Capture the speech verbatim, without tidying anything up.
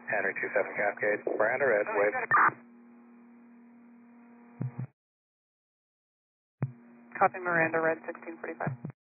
Henry two seven Cascade, Miranda Red, wave. Copy Miranda Red sixteen forty-five.